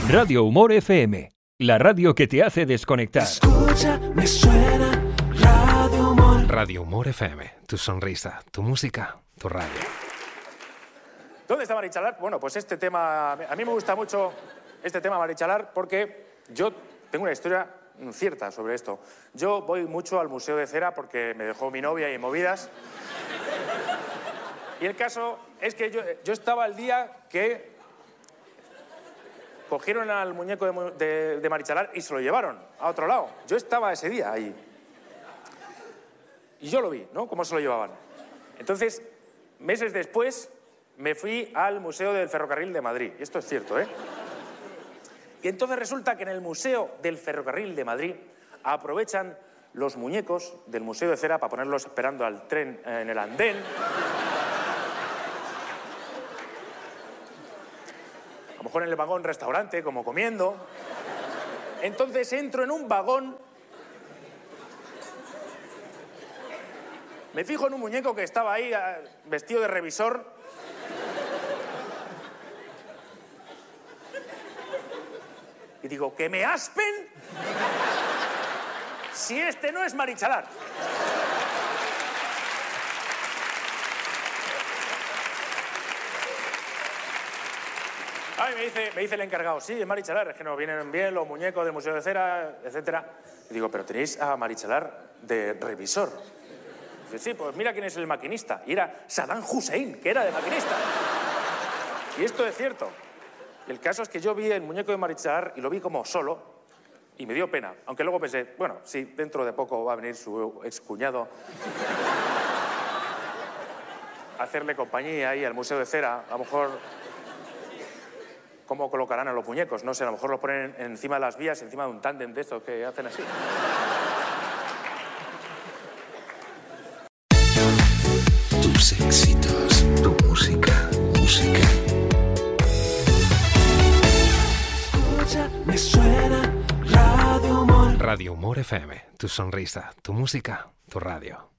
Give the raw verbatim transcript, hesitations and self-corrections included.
Radio Humor F M, la radio que te hace desconectar. Escucha, me suena Radio Humor. Radio Humor F M, tu sonrisa, tu música, tu radio. ¿Dónde está Marichalar? Bueno, pues este tema, a mí me gusta mucho este tema Marichalar porque yo tengo una historia cierta sobre esto. Yo voy mucho al Museo de Cera porque me dejó mi novia y movidas. Y el caso es que yo, yo estaba el día que cogieron al muñeco de, de, de Marichalar y se lo llevaron a otro lado. Yo estaba ese día ahí. Y yo lo vi, ¿no? Cómo se lo llevaban. Entonces, meses después, me fui al Museo del Ferrocarril de Madrid. Y esto es cierto, ¿eh? Y entonces resulta que en el Museo del Ferrocarril de Madrid aprovechan los muñecos del Museo de Cera para ponerlos esperando al tren en el andén. A lo mejor en el vagón restaurante, como comiendo. Entonces entro en un vagón, me fijo en un muñeco que estaba ahí vestido de revisor. Y digo, ¿que me aspen? Si este no es Marichalar. Ay, me dice, me dice el encargado, sí, es Marichalar, es que nos vienen bien los muñecos del Museo de Cera, etcétera. Y digo, pero tenéis a Marichalar de revisor. Dice, sí, pues mira quién es el maquinista. Y era Saddam Hussein, que era de maquinista. Y esto es cierto. El caso es que yo vi el muñeco de Marichalar y lo vi como solo y me dio pena. Aunque luego pensé, bueno, sí, dentro de poco va a venir su excuñado a hacerle compañía ahí al Museo de Cera. A lo mejor, ¿cómo colocarán a los muñecos? No sé, a lo mejor los ponen encima de las vías, encima de un tándem de estos que hacen así. Tus éxitos, tu música, música. Me suena Radio Humor. Radio Humor F M, tu sonrisa, tu música, tu radio.